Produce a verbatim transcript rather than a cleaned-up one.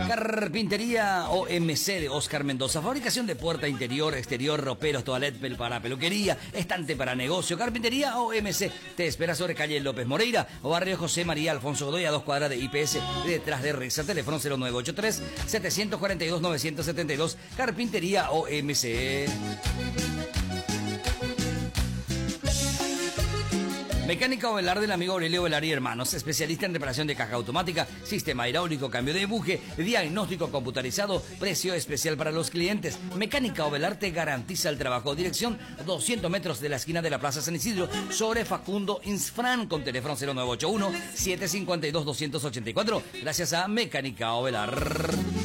Carpintería O M C de Oscar Mendoza. Fabricación de puerta interior, exterior, roperos, toilet para peluquería, estante para negocio. Carpintería O M C te espera sobre calle López Moreira o barrio José María Alfonso Godoy, a dos cuadras de I P S, detrás de Risa. Teléfono cero nueve ocho tres, siete cuatro dos, nueve siete dos. Carpintería O M C. Mecánica Ovelar del amigo Aurelio Ovelar y Hermanos, especialista en reparación de caja automática, sistema hidráulico, cambio de empuje, diagnóstico computarizado, precio especial para los clientes. Mecánica Ovelar te garantiza el trabajo. Dirección doscientos metros de la esquina de la Plaza San Isidro, sobre Facundo Insfran, con teléfono cero nueve ocho uno, siete cinco dos, dos ocho cuatro. Gracias a Mecánica Ovelar.